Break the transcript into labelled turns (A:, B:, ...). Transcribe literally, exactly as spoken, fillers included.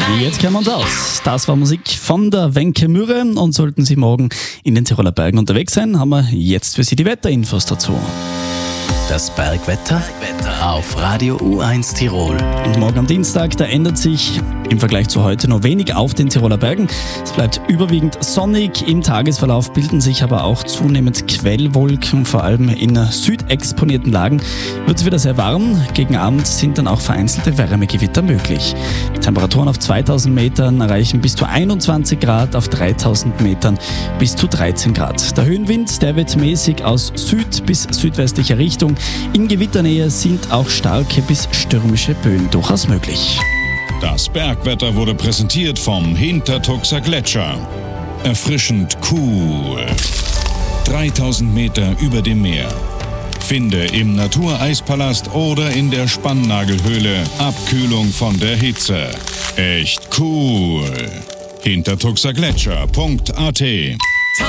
A: Jetzt kennen wir uns aus. Das war Musik von der Wenke Mürre und sollten Sie morgen in den Tiroler Bergen unterwegs sein, haben wir jetzt für Sie die Wetterinfos dazu.
B: Das Bergwetter auf Radio U eins Tirol.
A: Und morgen am Dienstag, da ändert sich im Vergleich zu heute noch wenig auf den Tiroler Bergen. Es bleibt überwiegend sonnig. Im Tagesverlauf bilden sich aber auch zunehmend Quellwolken. Vor allem in südexponierten Lagen wird es wieder sehr warm. Gegen Abend sind dann auch vereinzelte Wärmegewitter möglich. Die Temperaturen auf zweitausend Metern erreichen bis zu einundzwanzig Grad, auf dreitausend Metern bis zu dreizehn Grad. Der Höhenwind, der wird mäßig aus süd- bis südwestlicher Richtung. In Gewitternähe sind auch starke bis stürmische Böen durchaus möglich.
C: Das Bergwetter wurde präsentiert vom Hintertuxer Gletscher. Erfrischend cool. dreitausend Meter über dem Meer. Finde im Natureispalast oder in der Spannnagelhöhle Abkühlung von der Hitze. Echt cool. hintertuxergletscher punkt a t